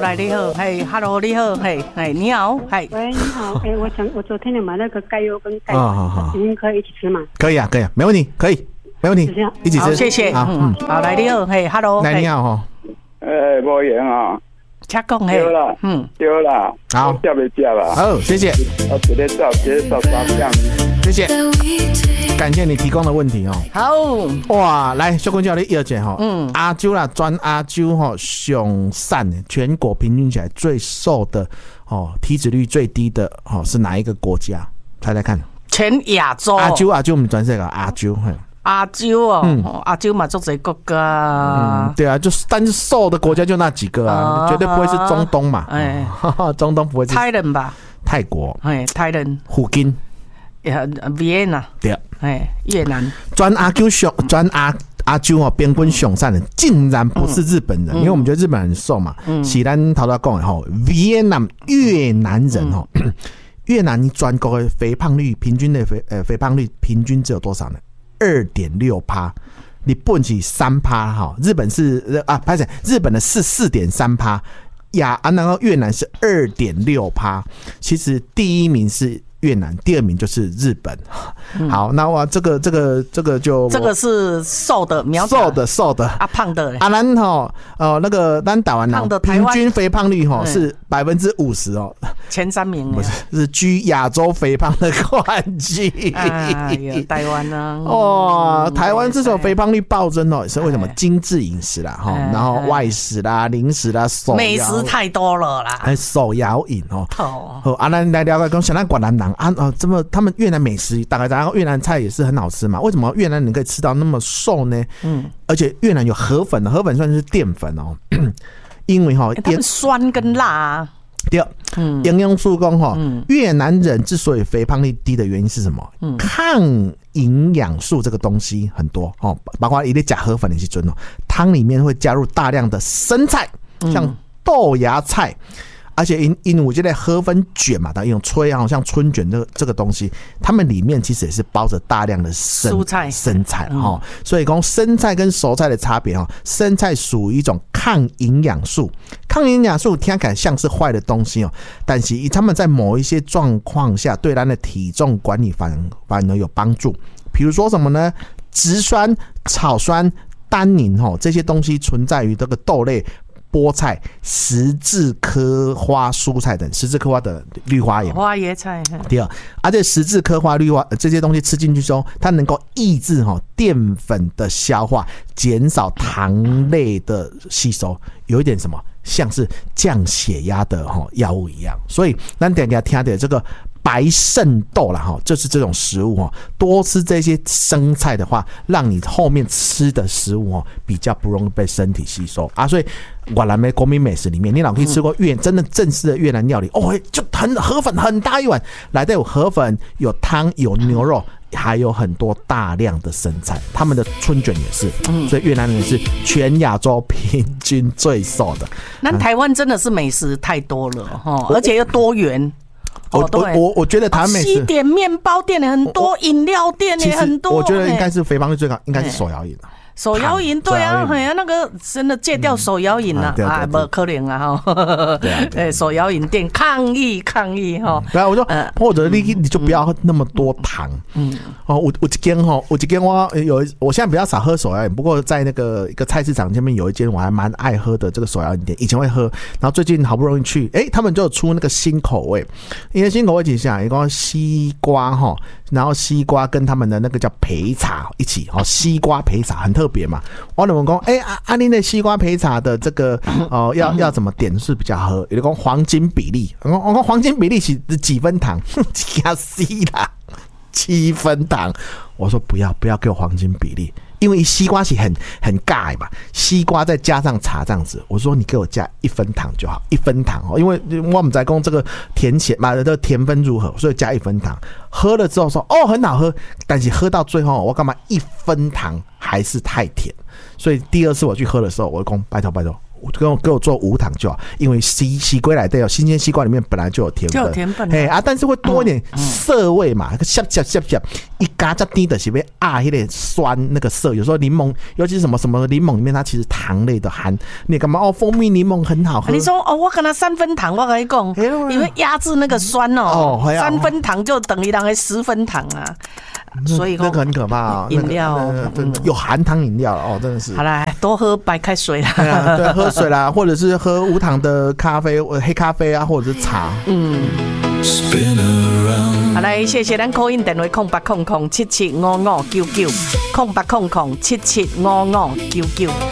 来你好，嘿 ，Hello 你好，嘿，你好，嘿。 喂，你好，我昨天有买那个钙优跟钙丸，您可以一起吃吗？ 可以啊，可以啊，没问题，可以，没问题，一起吃。 好，谢谢。好，来你好，嘿 ，Hello， 来你好哈。 无闲啊。 请讲嘿。 对啦，对啦。 好， 吃没吃啦？ 好，谢谢。 我直接照3样。 谢谢，感谢你提供的问题哦。 好， 哇，来，小坤教你意见哈。阿啾啦，专阿啾哈，上善全国平均起来最瘦的哦，体脂率最低的哦，是哪一个国家？猜猜看。 全亚洲。 阿啾，我们全世界阿啾， 阿啾哦，阿啾嘛，做这个国家。 对啊，就是但是瘦的国家就那几个啊，绝对不会是中东嘛。中东不会是。 泰人吧？ 泰国。 泰人。 附近。 Vienna 对， 越南专阿啾哦，边quân上善的竟然不是日本人，因为我们觉得日本人很瘦嘛。是咱头头讲的吼，Vietnam 越南人吼，越南全国的肥胖率平均的肥胖率平均只有多少呢？2.6%，日本是3%哈，日本是抱歉，日本的是4.3%，然后越南是2.6%，其实第一名是越南，第二名就是日本。好，那我这个就这个是瘦的苗条， 瘦的胖的咱那个咱台湾人平均肥胖率是50%哦， 前3名不是居亚洲肥胖的冠军。 台湾呢？ 哦，台湾这种肥胖率暴增哦，是为什么？精致饮食啦，然后外食啦、零食啦、 美食太多了啦， 手摇饮哦。好，咱来了解讲，像咱越南人这么他们越南美食大概然后越南菜也是很好吃嘛？为什么越南人可以吃到那么瘦呢？而且越南有河粉，河粉算是淀粉哦，因为他们酸跟辣对，营养素讲越南人之所以肥胖率低的原因是什么？抗营养素这个东西很多哦，包括一粒假河粉的时候汤里面会加入大量的生菜，像豆芽菜。而且因为这类河粉卷嘛，它用吹像春卷这个东西，它们里面其实也是包着大量的生菜所以讲生菜跟熟菜的差别生菜属于一种抗营养素，抗营养素听起来像是坏的东西但是他们在某一些状况下对咱的体重管理反而有帮助。比如说什么呢？植酸、草酸、单宁这些东西存在于这个豆类、菠菜、十字科花蔬菜等，十字科花的绿花椰、 花椰菜。 第二，而且十字科花绿花这些东西吃进去之后，它能够抑制淀粉的消化，减少糖类的吸收，有一点什么像是降血压的药物一样。所以咱大家听的这个白肾豆啦就是这种食物多吃这些生菜的话，让你后面吃的食物比较不容易被身体吸收所以越南的国民美食里面，你老可以吃过真的正式的越南料理就河粉很大一碗，来的有河粉、有汤、有牛肉，还有很多大量的生菜，他们的春卷也是，所以越南人是全亚洲平均最瘦的。 那台湾真的是美食太多了而且又多元。 我觉得台湾美食西点、面包店也很多，饮料店也很多。 我觉得应该是肥胖率最高，应该是手摇饮手摇饮对啊，那个真的戒掉手摇饮不可能手摇饮店抗议对啊，我说或者你就不要那么多糖。我现在比较少喝手摇饮，不过在那个一个菜市场前面有一间我还蛮爱喝的这个手摇饮店，以前会喝，然后最近好不容易去，他们就有出那个新口味，因为新口味底下一个西瓜然后西瓜跟他们的那个叫焙茶一起西瓜焙茶很特别嘛。我就问说你的西瓜焙茶的这个要怎么点是比较好？有人说黄金比例，我说黄金比例是几分糖？加 C 啦，7分糖。我说不要给我黄金比例，因为西瓜是很尬嘛，西瓜再加上茶这样子。我说你给我加1分糖就好，1分糖因为我们在讲这个甜咸嘛，这个甜分如何，所以加1分糖。喝了之后说很好喝，但是喝到最后我干嘛1分糖还是太甜，所以第二次我去喝的时候，我就说拜托给我做无糖就好，因为西瓜来的新鲜西瓜里面本来就有甜分，但是会多一点涩味嘛，涩，一加加低的是被有点酸那个涩，有时候柠檬，尤其是什么柠檬里面它其实糖类的含，你干嘛蜂蜜柠檬很好喝。 你说我跟他3分糖，我跟你讲，因为压制那个酸3分糖就等于人的10分糖啊。所以那个很可怕饮料有含糖饮料真的是。 好啦，多喝白开水啦。 对，喝水啦，或者是喝无糖的咖啡、黑咖啡啊，或者是茶。 好来，谢谢咱 call in 电话08007755990800775599。